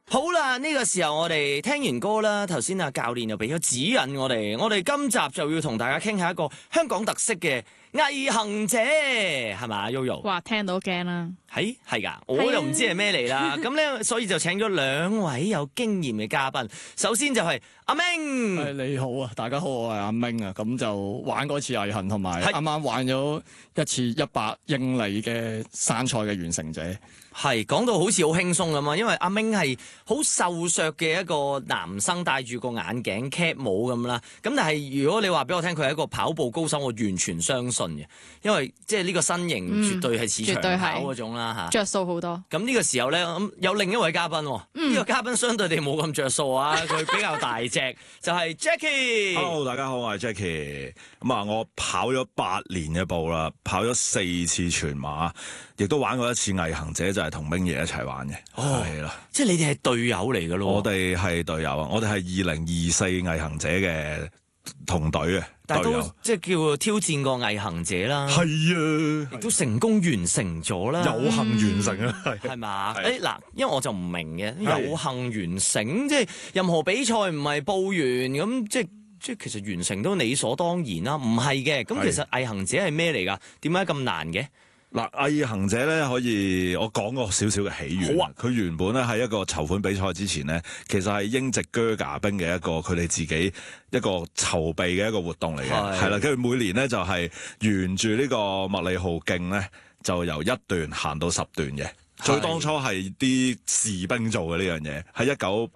好啦，呢個時候我哋聽完歌啦，頭先教練又俾咗指引我哋今集就要同大家傾下一個香港特色嘅毅行者，係咪 Yoyo？ 哇，聽到驚啦！ 係㗎，我又唔知係咩嚟啦。咁咧，所以就請咗兩位有經驗嘅嘉賓。首先就係阿明。 你好啊，大家好，我係阿明啊。咁就玩過一次毅行，同埋啱啱玩咗一次100英里嘅山賽嘅完成者。 係講到好似好輕鬆咁啊，因為阿明係好瘦削嘅一個男生，戴住個眼鏡 cap 帽咁啦。咁但係如果你話俾我聽佢係一個跑步高手，我完全相信嘅，因為即係呢個身形絕對係似長跑嗰種啦嚇。 着數好多。 咁呢個時候咧，咁有另一位嘉賓，呢個嘉賓相對地冇咁着數啊，佢比較大隻，就係 Jackie。 Hello， 大家好，我係 Jackie。咁啊，我跑咗8年嘅步啦，跑咗4次全馬，亦都玩過一次毅行者，就係同明爺一齊玩嘅。係啦， 即係你哋係隊友嚟㗎咯。 我哋係隊友啊，我哋係2024毅行者嘅同隊嘅。 但係都即係叫挑戰過毅行者啦。 係啊， 亦都成功完成咗啦。 有幸完成啊， 係嘛？嗱，因為我就唔明嘅，有幸完成，即係任何比賽唔係報完咁，即係其實完成都理所當然啦。唔係嘅，咁其實毅行者係咩嚟㗎？點解咁難嘅？ 嗱，毅行者咧，可以我講個少少嘅起源。好啊，佢原本咧喺一個籌款比賽之前咧，其實係英籍啹喀兵嘅一個佢哋自己一個籌備嘅一個活動嚟嘅，係啦。跟住每年咧就係沿住呢個麥理浩徑咧，就由1段行到10段嘅。最當初係啲士兵做嘅呢樣嘢，喺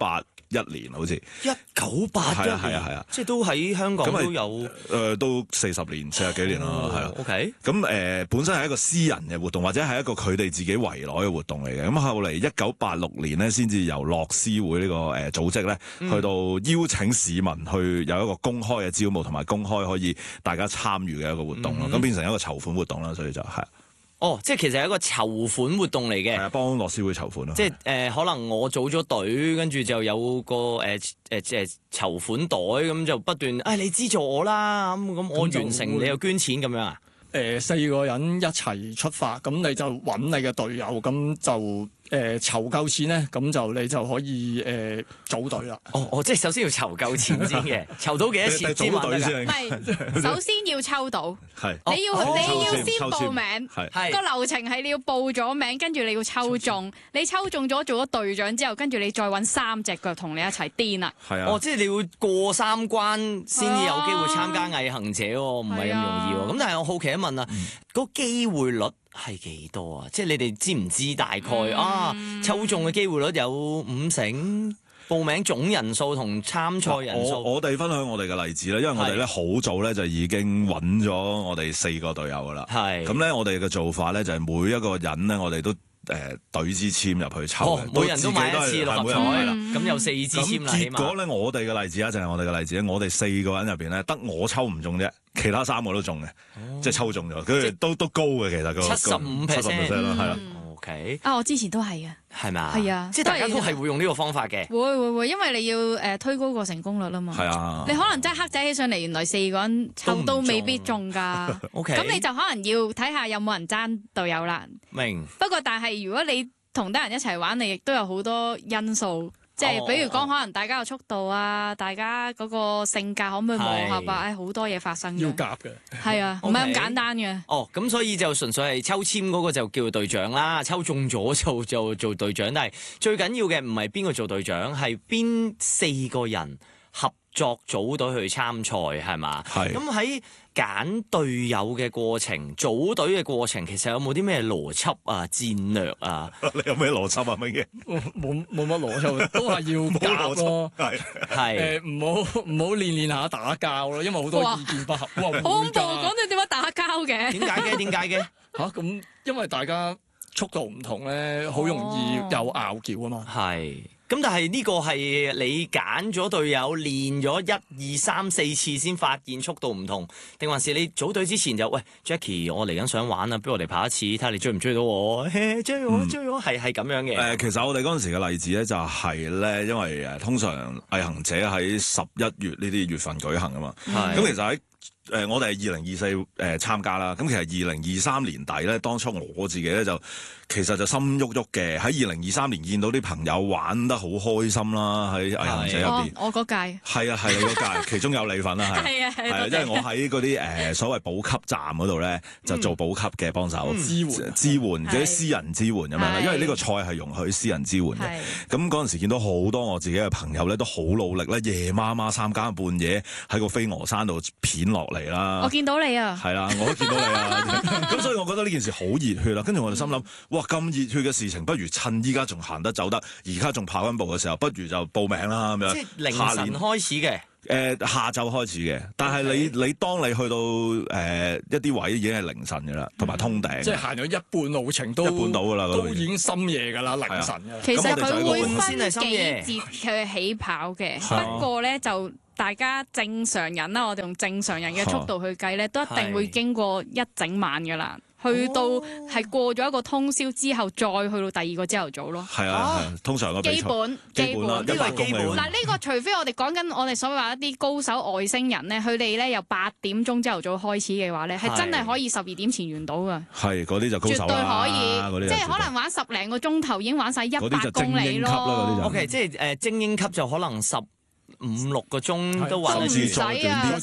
1981年好似。 1981年，係啊，即係都喺香港都有都40年、40幾年啦，係啦。 OK。 咁本身係一個私人嘅活動，或者係一個佢哋自己圍內嘅活動嚟嘅。咁後嚟1986年咧，先至由樂施會呢個組織咧，去到邀請市民去有一個公開嘅招募，同埋公開可以大家參與嘅一個活動咯。咁變成一個籌款活動啦，所以就係。 即係其實係一個籌款活動嚟嘅， 係啊，幫樂施會籌款咯。 即係可能我組咗隊，跟住就有個即係籌款袋，咁就不斷你資助我啦，咁我完成你又捐錢咁樣啊 ？4個人一齊出發，咁你就揾你嘅隊友，咁就籌夠錢咧，咁就你就可以組隊啦。 即係首先要籌夠錢先嘅，籌到幾多錢先揾得㗎？ 唔係，首先要抽到， 係你要先報名， 係個流程係你要報咗名，跟住你要抽中，你抽中咗做咗隊長之後，跟住你再揾3隻腳同你一齊癲啦。 係啊， 即係你要過3關先至有機會參加毅行者喎，唔係咁容易喎。咁但係我好奇一問啊，嗰個機會率係幾多啊？即係你哋知唔知大概抽中嘅機會率有50%？報名總人數同參賽人數， 我哋分享我哋嘅例子啦，因為我哋咧好早咧就已經揾咗我哋4個隊友噶啦。係咁咧，我哋嘅做法咧就係每一個人咧，我哋都隊支籤入去抽嘅， 每人都買一次6合彩啦。咁有4支籤啦，起碼。結果咧，我哋嘅例子啊，就係我哋嘅例子咧，我哋4個人入邊咧，得我抽唔中啫，其他3個都中嘅，即係抽中咗，佢哋都高嘅，其實個75%啦，係啦。 OK， 我之前都係嘅， 係咪？ 係啊， 即係大家都係會用呢個方法嘅。 會，因為你要推高個成功率啊嘛。係啊，你可能真係黑仔起上嚟，原來4個人抽都未必中㗎。OK，咁你就可能要睇下有冇人爭隊友啦。 明。 不過但係如果你同得人一齊玩，你亦都有好多因素。即係比如講，可能大家嘅速度啊，大家嗰個性格可唔可以磨合啊？好多嘢發生嘅。 要夾嘅。 係啊，唔係咁簡單嘅。 咁所以就純粹係抽籤嗰個就叫隊長啦，抽中咗就做隊長。但係最緊要嘅唔係邊個做隊長，係邊4個人合作組隊去參賽，係嘛？係。咁喺揀隊友嘅過程、組隊嘅過程，其實有冇啲咩邏輯啊、戰略啊？ 你有咩邏輯啊？乜嘢？ 冇乜邏輯，都係要夾咯。係唔好練下打交咯，因為好多意見不合。好恐怖！講到點樣打交嘅？ 點解嘅？ 咁因為大家速度唔同咧，好容易有拗撬啊嘛。係。 咁但係呢個係你揀咗隊友練咗1、2、3、4次先發現速度唔同，定還是你組隊之前就喂 Jackie， 我嚟緊想玩啊，不如我哋跑一次，睇下你追唔追到我？追我係咁樣嘅。 其實我哋嗰陣時嘅例子咧就係咧，因為通常毅行者喺11月呢啲月份舉行啊嘛。咁其實喺我哋係2024參加啦，咁其實2023年底咧，當初我自己咧就其實就心喐喐嘅，喺2023年見到啲朋友玩得好好開心啦，喺毅行者入邊。 我嗰屆係啊，係你嗰屆，其中有你份啦，係。 係啊係啊， 因為我喺嗰啲所謂補給站嗰度咧，就做補給嘅幫手，支援嗰啲私人支援咁樣啦。因為呢個賽係容許私人支援嘅。咁嗰陣時見到好多我自己嘅朋友咧，都好努力咧，夜媽媽3更半夜喺個飛鵝山度片落嚟啦。 我見到你啊， 係啦，我都見到你啊。咁所以我覺得呢件事好熱血啦。跟住我就心諗，哇！咁熱血嘅事情，不如趁依家仲行得走得，而家仲跑緊步嘅時候，不如就報名啦咁樣。 即係凌晨開始嘅。 下晝開始嘅，但係你當你去到一啲位已經係凌晨嘅啦，同埋通頂， 即係行咗一半路程都一半到㗎啦， 都已經深夜㗎啦，凌晨㗎。 其實佢會分先係深夜幾節佢起跑嘅，不過咧就大家正常人啦，我哋用正常人嘅速度去計咧，都一定會經過一整晚㗎啦。去到係過咗一個通宵之後，再去到第二個朝頭早咯。 係啊，通常個比賽基本啦， 呢個係基本。 嗱，呢個除非我哋講緊我哋所謂話一啲高手外星人咧，佢哋咧由8點鐘朝頭早開始嘅話咧，係真係可以12點前完到㗎。係嗰啲就高手啦， 絕對可以，即係可能玩10零個鐘頭已經玩晒100公里咯。 OK， 即係精英級就可能15、6個鐘都玩得住， 唔使啊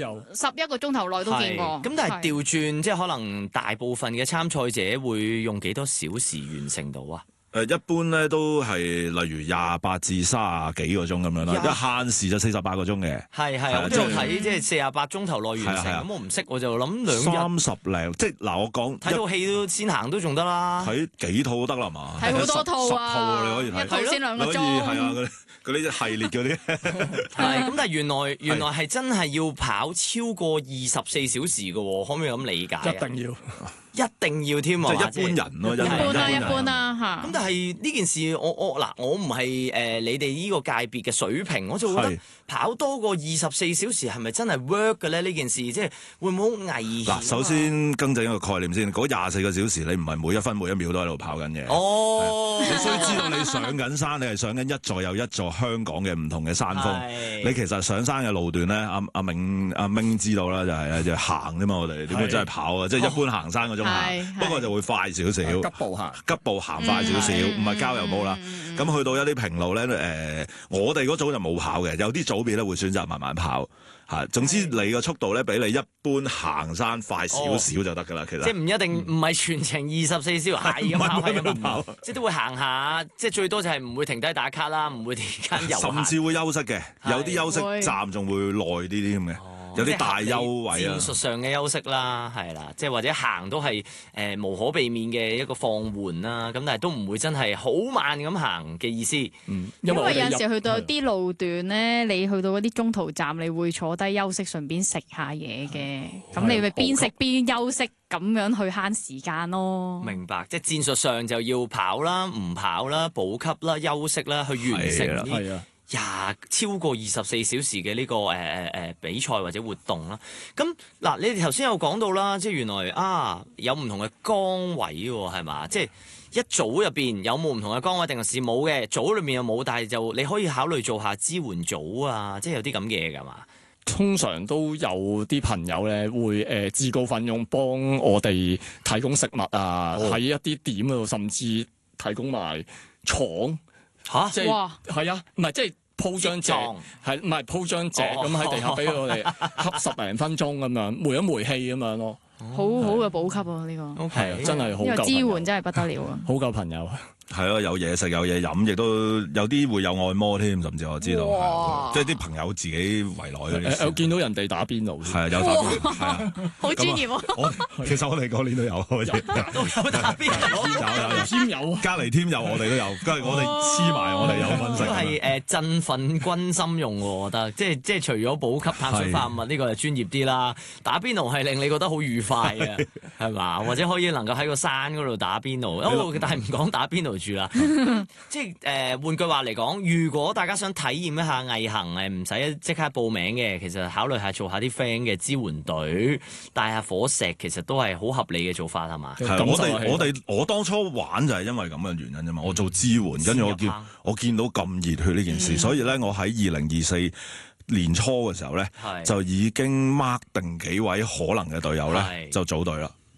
，11個鐘頭內都見過。 咁但係調轉，即係可能大部分嘅參賽者會用幾多小時完成到啊？ 一般咧都係例如28至30幾個鐘咁樣啦，一限時就48個鐘嘅。 係，我都有睇，即係48鐘頭內完成。咁我唔識，我就諗2日 30零，即係嗱，我講睇套戲都先行都仲得啦， 睇幾套都得啦嘛， 睇好多套啊， 你可以睇， 一套先2個鐘， 係啊，嗰啲系列嗰啲。 係咁，但係原來係真係要跑超過24小時嘅喎，可唔可以咁理解？一定要添啊！ 即係一般人咯， 一般啦嚇。 咁但係呢件事，我唔係你哋呢個界別嘅水平，我就覺得跑多過24小時係咪真係 work 嘅咧？呢件事即係會唔會好危險？ 嗱，首先更正一個概念先，嗰24個小時你唔係每一分每一秒都喺度跑緊嘅。 哦， 你需要知道你上緊山，你係上緊一座又一座香港嘅唔同嘅山峰。你其實上山嘅路段咧，阿明知道啦，就係行啫嘛。我哋點會真係跑啊？即係一般行山嗰種。不過就會快少少，急步行快少少，唔係郊遊步啦。咁去到一啲平路咧，我哋嗰組就冇跑嘅，有啲組別咧會選擇慢慢跑。嚇，總之你個速度咧比你一般行山快少少就得㗎啦。其實即係唔一定唔係全程24小時係咁跑，即係都會行下，即係最多就係唔會停低打卡啦，唔會停間遊， 甚至會休息嘅，有啲休息站仲會耐啲啲咁嘅。有啲大優惠啊！ 戰術上嘅休息啦，係啦，即係或者行都係無可避免嘅一個放緩啦。咁但係都唔會真係好慢咁行嘅意思。 因為有陣時去到啲路段咧，你去到嗰啲中途站，你會坐低休息，順便食下嘢嘅。咁你咪邊食邊休息，咁樣去慳時間咯。 明白，即係戰術上就要跑啦、唔跑啦、補給啦、休息啦，去完成啲超過24小時嘅呢個比賽或者活動啦。咁嗱，你哋頭先有講到啦，即係原來有唔同嘅崗位喎，係嘛？即係一組入邊有冇唔同嘅崗位，定係冇嘅？組裏面又冇，但係就你可以考慮做下支援組啊，即係有啲咁嘅嘢㗎嘛。 通常都有啲朋友咧會自告奮勇幫我哋提供食物啊，喺一啲點嗰度甚至提供埋床。即係係啊，唔係即係鋪張席，係唔係鋪張席咁喺地下俾我哋恰10零分鐘咁樣，煤一煤氣咁樣咯。 好好嘅補給啊！呢個係真係好夠。 呢個支援真係不得了啊！ 好夠朋友。 係咯，有嘢食有嘢飲，亦都有啲會有按摩添，甚至我知道，即係啲朋友自己圍內嗰啲。 我見到人哋打邊爐， 係有打邊爐，係啊， 好專業喎。 其實我哋嗰年都有，好似有打邊爐， 有添有， 隔離添有，我哋都有，跟住我哋黐埋，我哋有分析。 都係振奮軍心用喎，我覺得即係除咗補給碳水化合物呢個就專業啲啦，打邊爐係令你覺得好愉快嘅，係嘛？或者可以能夠喺個山嗰度打邊爐，但係唔講打邊爐住啦。即係換句話嚟講，如果大家想體驗一下毅行，唔使即刻報名嘅，其實考慮下做下啲 friend 嘅支援隊，帶下伙食，其實都係好合理嘅做法，係嘛？ 我當初玩就係因為咁嘅原因啫嘛。我做支援，跟住我見到咁熱血呢件事，所以咧我喺2024年初嘅時候咧，就已經 mark 定幾位可能嘅隊友咧，就組隊啦。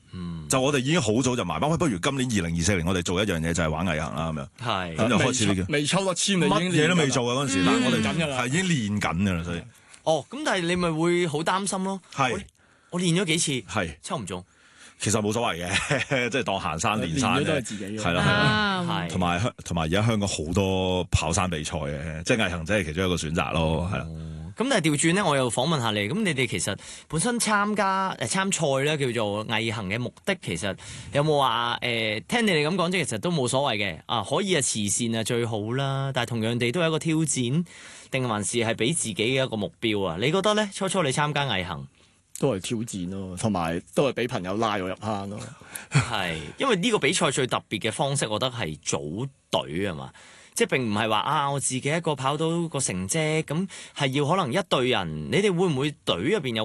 就我哋已經好早就埋班，喂，不如今年2024年我哋做一樣嘢就係玩毅行啦咁樣。 係咁就開始呢個未抽得簽，你乜嘢都未做啊嗰陣時，但係我哋緊㗎啦係已經練緊㗎啦，所以咁但係你咪會好擔心咯。 係我練咗幾次， 係抽唔中。 其實冇所謂嘅，即係當行山練山練咗都係咧， 自己嘅係啦。 係同埋而家香港好多跑山比賽嘅，即係毅行者係其中一個選擇咯，係啦。 咁但係調轉咧，我又訪問下你。咁你哋其實本身參賽咧，叫做毅行嘅目的，其實有冇話聽你哋咁講，即係其實都冇所謂嘅。啊，可以慈善啊最好啦，但係同樣地都係一個挑戰，定還是係俾自己嘅一個目標啊？你覺得咧？初你參加毅行都係挑戰咯，同埋都係俾朋友拉我入坑咯。 係因為呢個比賽最特別嘅方式，我覺得係組隊啊嘛。即係並唔係話我自己一個跑到個成績，咁係要可能一隊人。你哋會唔會隊入邊有